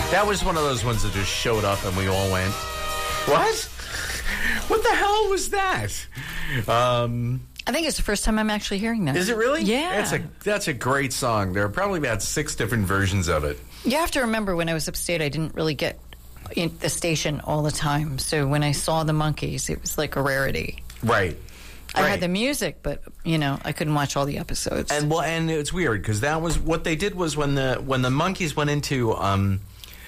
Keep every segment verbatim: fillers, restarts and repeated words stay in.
That was one of those ones that just showed up and we all went, what? What the hell was that? Um, I think it's the first time I'm actually hearing that. is it really? Yeah. That's a, that's a great song. There are probably about six different versions of it. You have to remember, when I was upstate, I didn't really get in the station all the time. So when I saw the Monkees, it was like a rarity. Right. I Right. had the music, but, you know, I couldn't watch all the episodes. And well, and it's weird because that was what they did was when the when the Monkees went into um,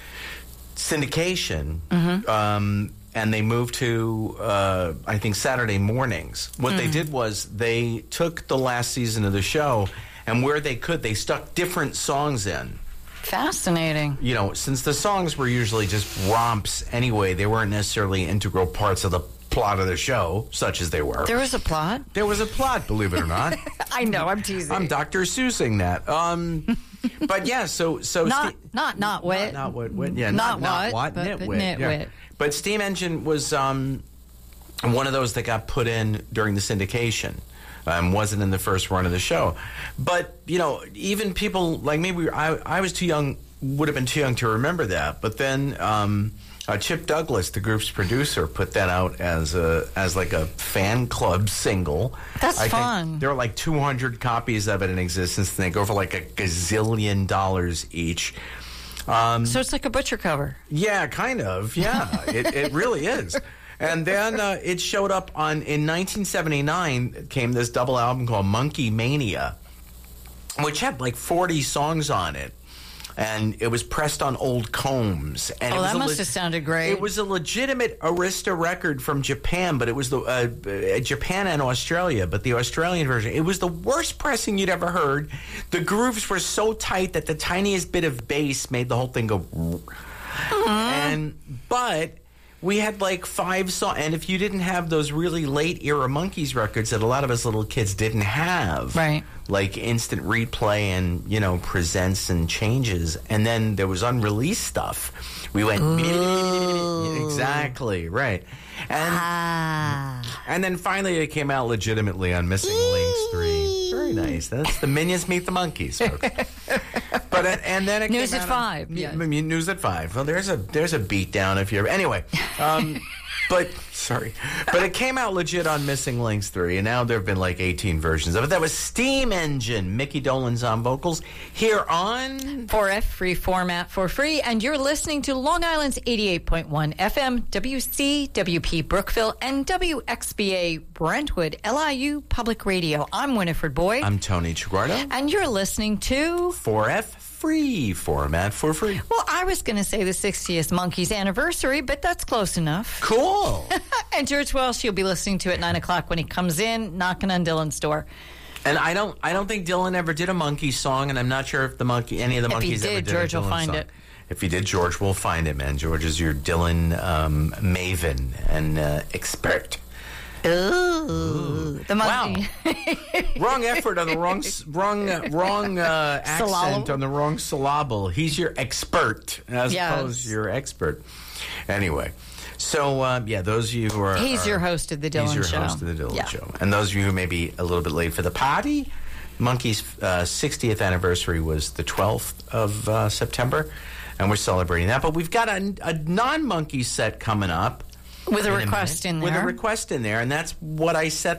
syndication, Mm-hmm. um, and they moved to uh, I think Saturday mornings. What Mm. they did was they took the last season of the show, and where they could, they stuck different songs in. Fascinating. You know, since the songs were usually just romps anyway, they weren't necessarily integral parts of the plot of the show, such as they were. There was a plot. There was a plot, believe it or not. I know, I'm teasing. I'm Doctor Seussing that. Um, but yeah, so so Not, Ste- not, not wit. not, not what, what yeah, Not not, not what, what, but- but nitwit. nitwit. Yeah. But Steam Engine was um, one of those that got put in during the syndication. Um, wasn't in the first run of the show, but you know, even people like me, we, I, I was too young, would have been too young to remember that. But then um, uh, Chip Douglas, the group's producer, put that out as a as like a fan club single. That's I think fun. there are like two hundred copies of it in existence, and they go for like a gazillion dollars each. Um, So it's like a Butcher cover. yeah, kind of. Yeah, it, it really is. And then uh, it showed up on in nineteen seventy-nine. Came this double album called Monkey Mania, which had like forty songs on it, and it was pressed on old combs. And Oh, it was that a must have sounded great. It was a legitimate Arista record from Japan, but it was the uh, uh, Japan and Australia. But the Australian version, it was the worst pressing you'd ever heard. The grooves were so tight that the tiniest bit of bass made the whole thing go. Mm-hmm. And but. We had like five songs, and if you didn't have those really late era Monkees records that a lot of us little kids didn't have, Right. like Instant Replay and, you know, Presents and Changes, and then there was unreleased stuff, we went, exactly, right. And, Ah. and then finally it came out legitimately on Missing Links three. Very nice. That's the Minions Meet the Monkeys, folks. But it, and then it News came at out five, On, yes. I mean, news at five. Well, there's a there's a beat down if you're anyway. Um, but sorry, but it came out legit on Missing Links three, and now there have been like eighteen versions of it. That was Steam Engine. Mickey Dolenz on vocals here on four F, free format for free. And you're listening to Long Island's eighty-eight point one F M, W C W P Brookville, and W X B A Brentwood, L I U Public Radio. I'm Winifred Boyd. I'm Tony Chiguardo. And you're listening to four F free format for free. Well, I was going to say the sixtieth Monkees anniversary, but that's close enough. Cool. And George Welsh, you'll be listening to at nine o'clock when he comes in, knocking on Dylan's door. And I don't, I don't think Dylan ever did a Monkey song, and I'm not sure if the monkey, any of the If he Monkees ever did, did George a will Dylan find song. it. If he did, George will find it, man. George is your Dylan um, maven and uh, expert. Ooh, the monkey. Wrong effort on the wrong, s- wrong, uh, wrong uh, accent Syllable. on the wrong syllable. He's your expert, as Yes. opposed to your expert. Anyway, so uh, yeah, those of you who are He's are- your host of the Dylan he's your Show. host of the Dylan Yeah. Show, and those of you who may be a little bit late for the party. Monkeys' uh, sixtieth anniversary was the twelfth of uh, September, and we're celebrating that. But we've got a, a non-Monkey set coming up. With a in request minute, in With there. a request in there, and that's what I set